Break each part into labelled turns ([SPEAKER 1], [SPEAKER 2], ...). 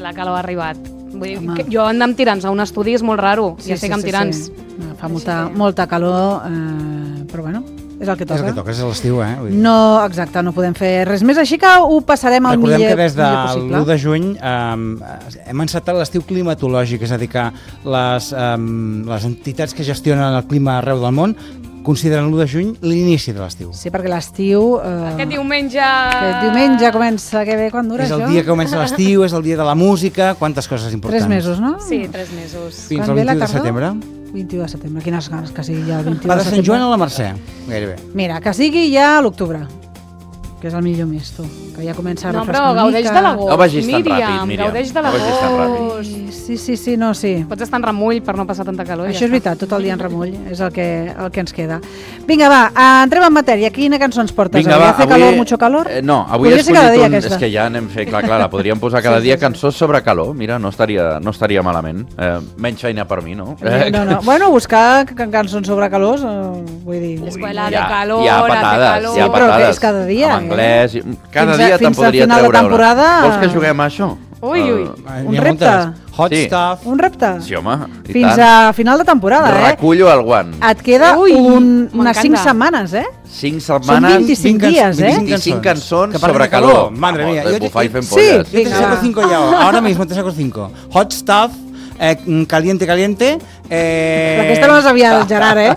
[SPEAKER 1] la calor ha arribat. Vull dir, que jo anar amb tirants a un estudi és molt raro, ja sé que amb tirants.
[SPEAKER 2] Fa molta calor, però bueno, és el que toca.
[SPEAKER 3] És el que toca, és l'estiu,
[SPEAKER 2] No, exacte, no podem fer res més, així que ho passarem al millor possible.
[SPEAKER 3] Recordem que des de l'1 de juny hem encetat l'estiu climatològic, és a dir, que les entitats que gestionen el clima arreu del món consideren l'1 de juny l'inici de l'estiu.
[SPEAKER 2] Sí, perquè l'estiu...
[SPEAKER 1] Aquest diumenge
[SPEAKER 2] comença, que bé, quan dura això?
[SPEAKER 3] És el dia que comença l'estiu, és el dia de la música, quantes coses importants.
[SPEAKER 2] 3 mesos, no?
[SPEAKER 1] Sí, 3 mesos.
[SPEAKER 3] Fins al 21 de setembre.
[SPEAKER 2] 21 de setembre, quines ganes que sigui ja el 21
[SPEAKER 3] Va
[SPEAKER 2] de
[SPEAKER 3] de Sant
[SPEAKER 2] setembre.
[SPEAKER 3] Joan a la Mercè, gairebé.
[SPEAKER 2] Mira, que sigui ja a l'octubre, que és el millor mes, tu, que ja comença a
[SPEAKER 1] No,
[SPEAKER 2] refrescar
[SPEAKER 1] però
[SPEAKER 2] una
[SPEAKER 1] gaudeix
[SPEAKER 2] mica.
[SPEAKER 1] de l'agost,
[SPEAKER 4] No vagis tan
[SPEAKER 1] Míriam,
[SPEAKER 4] ràpid, Míriam.
[SPEAKER 1] gaudeix de
[SPEAKER 4] No vagis tan
[SPEAKER 1] l'agost.
[SPEAKER 2] Sí.
[SPEAKER 1] Pots estar en remull per no passar tanta calor.
[SPEAKER 2] Això és veritat, tot el dia en remull, és el que ens queda. Vinga, va, entrem en matèria. Quina cançó ens portes?
[SPEAKER 4] Vinga, va,
[SPEAKER 2] ¿Hace calor, mucho calor?
[SPEAKER 4] No, avui
[SPEAKER 2] Podria
[SPEAKER 4] he
[SPEAKER 2] ser cada dia,
[SPEAKER 4] escollit
[SPEAKER 2] aquesta.
[SPEAKER 4] És que ja n'hem fet, clar, la podríem posar cada dia cançons sobre calor. Mira, no estaria malament. Menys feina per mi, no?
[SPEAKER 2] No. Bueno, buscar cançons sobre calors, vull dir...
[SPEAKER 1] Escuela de calor,
[SPEAKER 4] hi ha
[SPEAKER 1] hace
[SPEAKER 4] patades,
[SPEAKER 1] calor.
[SPEAKER 4] hi ha
[SPEAKER 2] Sí, però que
[SPEAKER 4] patades.
[SPEAKER 2] és cada dia,
[SPEAKER 4] En anglès, cada
[SPEAKER 2] Fins a-
[SPEAKER 4] dia te'n
[SPEAKER 2] fins al
[SPEAKER 4] podria
[SPEAKER 2] final de
[SPEAKER 4] treure una.
[SPEAKER 2] temporada-
[SPEAKER 4] Vols que juguem a això?
[SPEAKER 1] Ui.
[SPEAKER 2] Un repte.
[SPEAKER 3] Hot
[SPEAKER 4] Sí.
[SPEAKER 3] stuff.
[SPEAKER 2] Un repte?
[SPEAKER 4] Sí, home, i
[SPEAKER 2] Fins
[SPEAKER 4] tant.
[SPEAKER 2] a final de temporada,
[SPEAKER 4] Recullo el guant.
[SPEAKER 2] Et queda unes
[SPEAKER 1] m'encanta.
[SPEAKER 2] 5 setmanes,
[SPEAKER 4] 5
[SPEAKER 2] Són
[SPEAKER 4] setmanes,
[SPEAKER 2] 25 dies,
[SPEAKER 4] 25 cançons
[SPEAKER 3] que parlen
[SPEAKER 4] sobre
[SPEAKER 3] de calor.
[SPEAKER 4] calor.
[SPEAKER 3] Madre mía.
[SPEAKER 4] De bufar i fent
[SPEAKER 2] Sí.
[SPEAKER 4] polles.
[SPEAKER 3] Yo te saco 5 ya, ahora mismo te saco 5. Hot stuff, caliente.
[SPEAKER 2] Aquesta no la sabia el Gerard,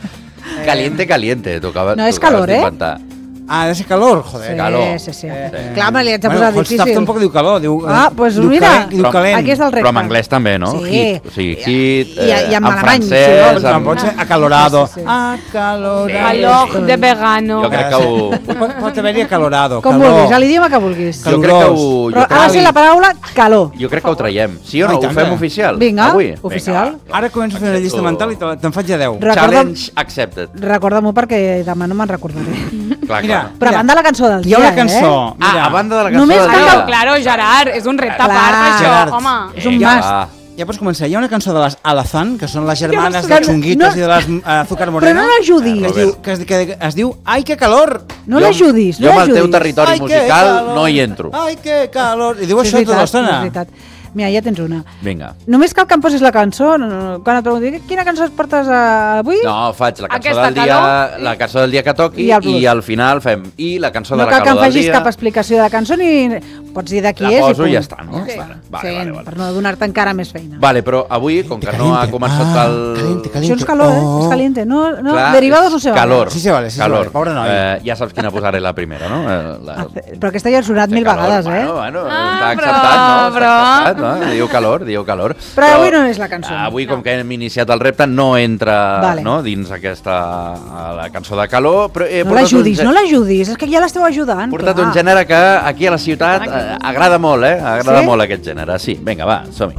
[SPEAKER 4] Caliente, tocava.
[SPEAKER 2] No, és calor,
[SPEAKER 3] Ah, de ese calor, joder.
[SPEAKER 4] Calor.
[SPEAKER 2] Sí. Clar, me li haig de posar
[SPEAKER 3] hot stuff
[SPEAKER 2] difícil.
[SPEAKER 3] tampoc diu calor, diu
[SPEAKER 2] Pues
[SPEAKER 3] diu
[SPEAKER 2] mira,
[SPEAKER 3] calent, diu calent.
[SPEAKER 2] aquí és el repte.
[SPEAKER 4] Però en anglès també, no?
[SPEAKER 2] Sí.
[SPEAKER 4] Hit, o sigui, hit,
[SPEAKER 2] I en
[SPEAKER 4] en
[SPEAKER 2] alemany,
[SPEAKER 4] francès...
[SPEAKER 2] sí,
[SPEAKER 3] Pot ser acalorado.
[SPEAKER 2] Sí.
[SPEAKER 3] Acalorado.
[SPEAKER 1] Calor de vegano.
[SPEAKER 4] Jo crec que ho...
[SPEAKER 3] Pot haver-hi acalorado,
[SPEAKER 2] Com
[SPEAKER 3] calor.
[SPEAKER 2] vulguis, a l'idioma que vulguis.
[SPEAKER 4] Jo crec que ho...
[SPEAKER 2] Però ha de ser la paraula calor.
[SPEAKER 4] Jo crec que ho traiem. Sí o no?
[SPEAKER 3] Ai,
[SPEAKER 4] Ho
[SPEAKER 3] tant,
[SPEAKER 4] fem oficial?
[SPEAKER 2] Vinga,
[SPEAKER 4] Avui?
[SPEAKER 2] oficial.
[SPEAKER 4] Vinga,
[SPEAKER 3] Ara començo a fer una llista mental i te'n faig a 10.
[SPEAKER 4] Challenge accepted.
[SPEAKER 2] Recorda-m'ho perquè demà no me'n recordaré.
[SPEAKER 4] Clar,
[SPEAKER 3] Mira,
[SPEAKER 4] clar.
[SPEAKER 2] Però a banda la cançó del
[SPEAKER 3] Hi
[SPEAKER 2] dia,
[SPEAKER 3] ha una cançó, mira,
[SPEAKER 4] A banda de la cançó
[SPEAKER 2] Només
[SPEAKER 4] del
[SPEAKER 2] cal-
[SPEAKER 4] dia.
[SPEAKER 1] Claro, Gerard, és un repte a
[SPEAKER 2] Clar,
[SPEAKER 1] part, això,
[SPEAKER 3] Gerard.
[SPEAKER 1] home.
[SPEAKER 2] És un
[SPEAKER 4] Vinga,
[SPEAKER 2] must.
[SPEAKER 4] va.
[SPEAKER 3] ja pots començar. Hi ha una cançó de les Alazán, que són les germanes
[SPEAKER 2] Que
[SPEAKER 3] de Chunguitos
[SPEAKER 2] no-
[SPEAKER 3] i de les Azúcar
[SPEAKER 2] Però
[SPEAKER 3] Moreno.
[SPEAKER 2] no l'ajudis.
[SPEAKER 3] que es diu Ai, que calor!
[SPEAKER 2] No l'ajudis, no
[SPEAKER 4] Jo amb el teu
[SPEAKER 2] l'ajudis.
[SPEAKER 4] territori musical no hi entro.
[SPEAKER 3] Ai, que calor! I diu
[SPEAKER 2] Sí, és
[SPEAKER 3] això tota
[SPEAKER 2] veritat,
[SPEAKER 3] l'estona.
[SPEAKER 2] és veritat. Mira, ja tens una.
[SPEAKER 4] Vinga.
[SPEAKER 2] Només cal que em posis la cançó. Quan et pregunti quina cançó et portes avui,
[SPEAKER 4] No, faig la cançó
[SPEAKER 1] Aquesta
[SPEAKER 4] del dia,
[SPEAKER 1] calor.
[SPEAKER 4] la cançó del dia que toqui
[SPEAKER 2] I el blues.
[SPEAKER 4] i al final fem i la cançó de
[SPEAKER 2] no
[SPEAKER 4] la
[SPEAKER 2] cal que em
[SPEAKER 4] calor del
[SPEAKER 2] facis
[SPEAKER 4] dia.
[SPEAKER 2] cap explicació de la cançó ni pots dir de qui
[SPEAKER 4] La
[SPEAKER 2] és
[SPEAKER 4] poso
[SPEAKER 2] i
[SPEAKER 4] i ja
[SPEAKER 2] punt.
[SPEAKER 4] està, no?
[SPEAKER 2] Sí.
[SPEAKER 4] Vale.
[SPEAKER 2] Per no donar-te encara més feina.
[SPEAKER 4] Vale, però avui, com que no ha començat el...
[SPEAKER 3] Caliente.
[SPEAKER 2] Això és calor, és caliente. No,
[SPEAKER 4] Clar,
[SPEAKER 2] derivados no se vale.
[SPEAKER 4] Calor.
[SPEAKER 3] Sí se vale,
[SPEAKER 4] calor.
[SPEAKER 3] pobre noi.
[SPEAKER 4] Ja saps quina posaré la primera, no?
[SPEAKER 2] Però aquesta ja ha sonat mil vegades,
[SPEAKER 4] Bueno,
[SPEAKER 1] Ah,
[SPEAKER 4] està
[SPEAKER 1] però-
[SPEAKER 4] acceptat, no?
[SPEAKER 1] però-
[SPEAKER 4] Està acceptat, no? Diu calor.
[SPEAKER 2] Però avui no és la cançó.
[SPEAKER 4] Avui, com que hem iniciat el repte, no entra
[SPEAKER 2] Vale.
[SPEAKER 4] no, dins aquesta la cançó de calor. Però he
[SPEAKER 2] No
[SPEAKER 4] portat
[SPEAKER 2] l'ajudis, és que ja l'esteu ajudant.
[SPEAKER 4] He portat
[SPEAKER 2] clar.
[SPEAKER 4] un gènere que aquí a la ciutat agrada molt, agrada
[SPEAKER 2] Sí?
[SPEAKER 4] molt aquest gènere. Sí, vinga, va, som-hi.